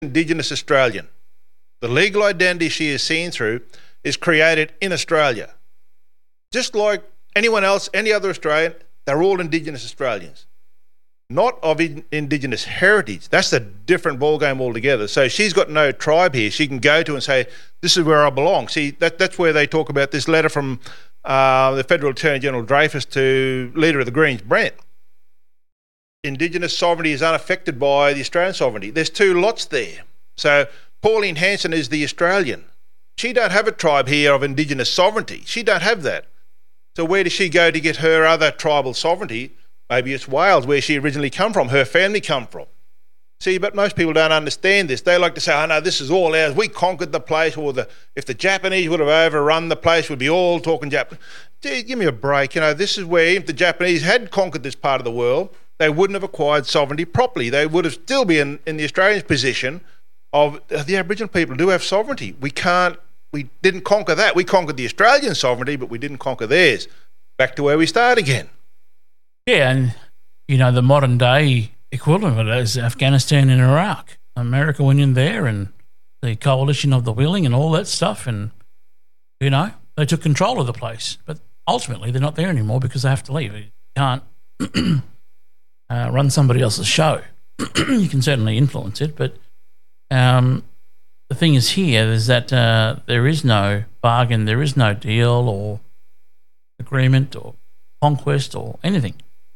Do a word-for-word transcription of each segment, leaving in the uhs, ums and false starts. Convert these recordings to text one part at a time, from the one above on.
Indigenous Australian. The legal identity she is seen through is created in Australia. Just like anyone else, any other Australian, they're all Indigenous Australians. Not of in- Indigenous heritage. That's a different ballgame altogether. So she's got no tribe here she can go to and say, this is where I belong. See, that, that's where they talk about this letter from uh, the Federal Attorney General Dreyfus to Leader of the Greens, Brent. Indigenous sovereignty is unaffected by the Australian sovereignty. There's two lots there. So Pauline Hanson is the Australian. She don't have a tribe here of Indigenous sovereignty. She don't have that. So where does she go to get her other tribal sovereignty? Maybe it's Wales, where she originally come from, her family come from. See, but most people don't understand this. They like to say, oh no, this is all ours. We conquered the place, or the if the Japanese would have overrun the place, we'd be all talking Japanese. Give me a break. You know, this is where if the Japanese had conquered this part of the world, they wouldn't have acquired sovereignty properly. They would have still been in, in the Australian position of uh, the Aboriginal people do have sovereignty. We can't, we didn't conquer that. We conquered the Australian sovereignty, but we didn't conquer theirs. Back to where we start again. Yeah, and, you know, the modern day equivalent of it is Afghanistan and Iraq. America went in there and the coalition of the willing and all that stuff, and, you know, they took control of the place. But ultimately, they're not there anymore because they have to leave. You can't uh, run somebody else's show. You can certainly influence it, but um, the thing is here is that uh, there is no bargain, there is no deal or agreement or conquest or anything.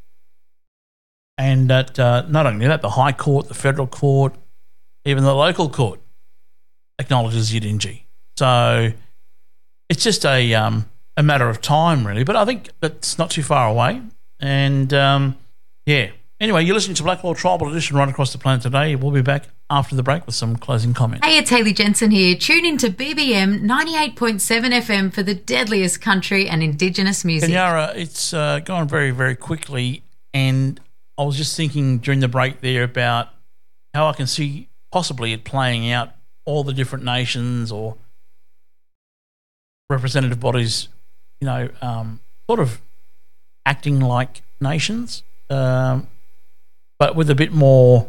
And that uh, not only that, the High Court, the Federal Court, even the local court acknowledges Yidinji. So it's just a um, a matter of time, really. But I think that's not too far away. And, um, yeah. Anyway, you're listening to Black Law Tribal Edition right across the planet today. We'll be back after the break with some closing comments. Hey, it's Hayley Jensen here. Tune in to B B M ninety-eight point seven F M for the deadliest country and Indigenous music. Kenyara, it's uh, gone very, very quickly, and I was just thinking during the break there about how I can see possibly it playing out, all the different nations or representative bodies, you know, um, sort of acting like nations, um, but with a bit more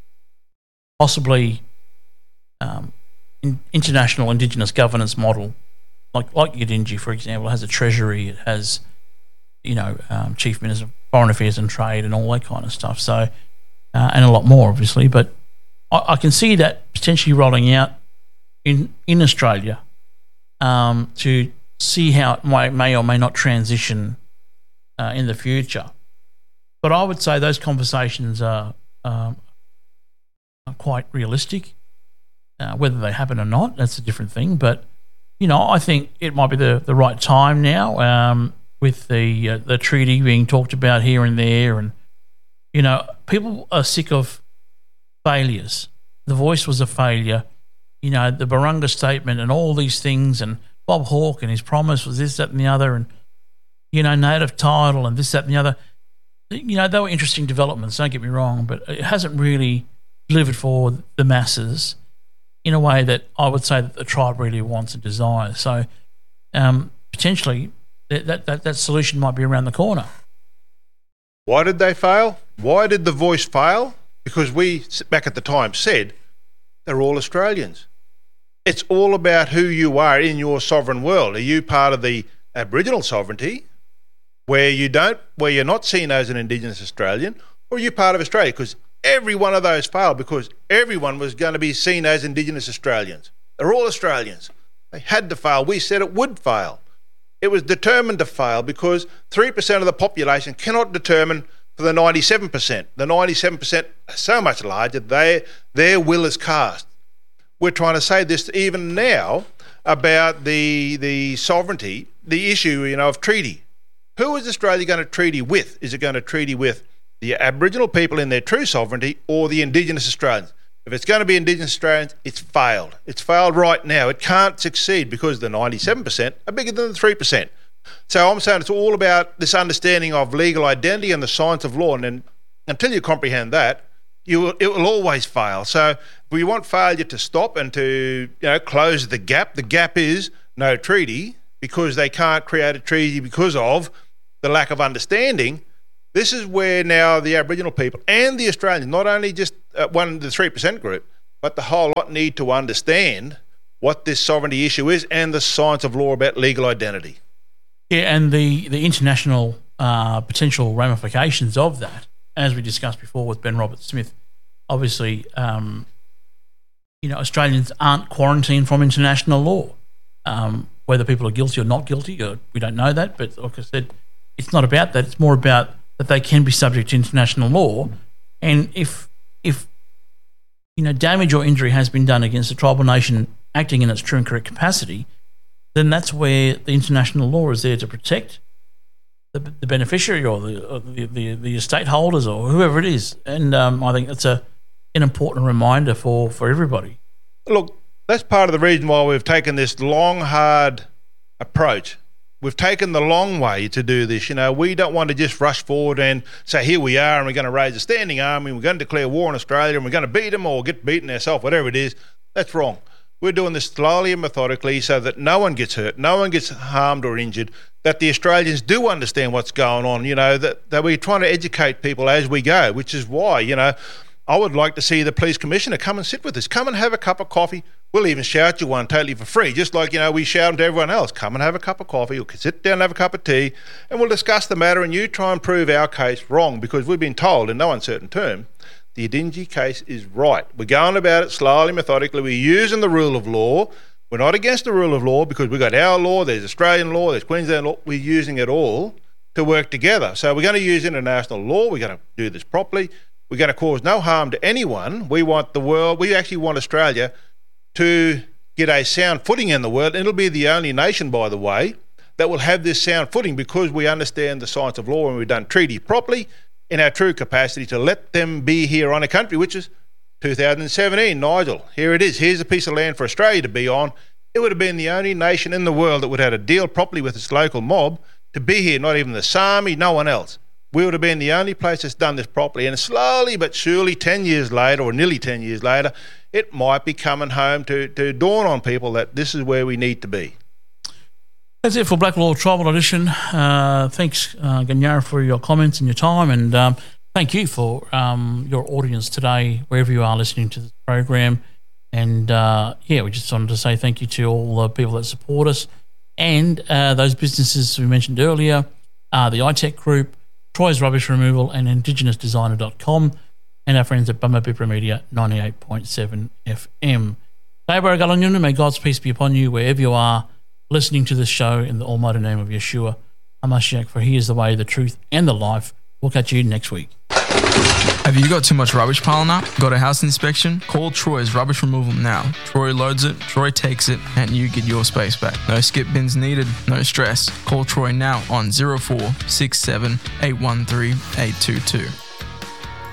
possibly um, in, international Indigenous governance model, like like Yidinji, for example, has a treasury, it has, you know, um, chief minister of foreign affairs and trade and all that kind of stuff. So, uh, and a lot more, obviously. But I, I can see that potentially rolling out in in Australia um, to see how it may, may or may not transition uh, in the future. But I would say those conversations are, um, are quite realistic. Uh, whether they happen or not, that's a different thing. But, you know, I think it might be the, the right time now. Um, with the uh, the treaty being talked about here and there, and, you know, people are sick of failures. The Voice was a failure, you know, the Barunga Statement and all these things, and Bob Hawke and his promise was this, that and the other, and, you know, native title and this, that and the other. You know, they were interesting developments, don't get me wrong, but it hasn't really delivered for the masses in a way that I would say that the tribe really wants and desires. So um, potentially That, that that that solution might be around the corner. Why did they fail? Why did the Voice fail? Because we, back at the time, said they're all Australians. It's all about who you are in your sovereign world. Are you part of the Aboriginal sovereignty, where you don't, where you're not seen as an Indigenous Australian, or are you part of Australia? Because every one of those failed because everyone was going to be seen as Indigenous Australians. They're all Australians. They had to fail. We said it would fail. It was determined to fail because three percent of the population cannot determine for the ninety-seven percent. The ninety-seven percent are so much larger, they, their will is cast. We're trying to say this even now about the the sovereignty, the issue, you know, of treaty. Who is Australia going to treaty with? Is it going to treaty with the Aboriginal people in their true sovereignty or the Indigenous Australians? If it's going to be Indigenous Australians, it's failed. It's failed right now. It can't succeed because the ninety-seven percent are bigger than the three percent. So I'm saying it's all about this understanding of legal identity and the science of law. And then until you comprehend that, you will, it will always fail. So if we want failure to stop and to, you know, close the gap, the gap is no treaty because they can't create a treaty because of the lack of understanding. This is where now the Aboriginal people and the Australians, not only just uh, one the three percent group, but the whole lot need to understand what this sovereignty issue is and the science of law about legal identity. Yeah, and the, the international uh, potential ramifications of that, as we discussed before with Ben Roberts-Smith, obviously, um, you know, Australians aren't quarantined from international law. Um, whether people are guilty or not guilty, or we don't know that, but like I said, it's not about that. It's more about that they can be subject to international law, and if if you know damage or injury has been done against a tribal nation acting in its true and correct capacity, then that's where the international law is there to protect the, the beneficiary or the, or the, the the estate holders or whoever it is. And um, I think that's a an important reminder for, for everybody. Look, that's part of the reason why we've taken this long, hard approach. We've taken the long way to do this. You know, we don't want to just rush forward and say, here we are, and we're going to raise a standing army, we're going to declare war on Australia, and we're going to beat them or get beaten ourselves, whatever it is. That's wrong. We're doing this slowly and methodically so that no one gets hurt, no one gets harmed or injured, that the Australians do understand what's going on, you know, that, that we're trying to educate people as we go, which is why, you know, I would like to see the police commissioner come and sit with us. Come and have a cup of coffee. We'll even shout you one totally for free, just like, you know, we shout them to everyone else. Come and have a cup of coffee, or sit down and have a cup of tea, and we'll discuss the matter, and you try and prove our case wrong, because we've been told in no uncertain term the Adinji case is right. We're going about it slowly, methodically. We're using the rule of law. We're not against the rule of law, because we've got our law, there's Australian law, there's Queensland law. We're using it all to work together. So we're going to use international law. We're going to do this properly. We're going to cause no harm to anyone. We want the world, we actually want Australia to get a sound footing in the world. And it'll be the only nation, by the way, that will have this sound footing, because we understand the science of law and we've done treaty properly in our true capacity to let them be here on a country, which is two thousand seventeen. Nigel, here it is. Here's a piece of land for Australia to be on. It would have been the only nation in the world that would have had a deal properly with its local mob to be here, not even the Sami, no one else. We would have been the only place that's done this properly. And slowly but surely, ten years later, or nearly ten years later, it might be coming home to, to dawn on people that this is where we need to be. That's it for Black Law Tribal Edition. Uh, thanks, uh, Ganyara, for your comments and your time. And um, thank you for um, your audience today, wherever you are listening to this program. And, uh, yeah, we just wanted to say thank you to all the people that support us, and uh, those businesses we mentioned earlier, uh, the iTech Group, Troy's Rubbish Removal, and indigenous designer dot com, and our friends at Bumma Bipra Media ninety-eight point seven F M. May God's peace be upon you wherever you are listening to this show, in the almighty name of Yeshua HaMashiach, for he is the way, the truth, and the life. We'll catch you next week. Have you got too much rubbish piling up? Got a house inspection? Call Troy's Rubbish Removal now. Troy loads it, Troy takes it, and you get your space back. No skip bins needed, no stress. Call Troy now on zero four six seven eight one three eight two two.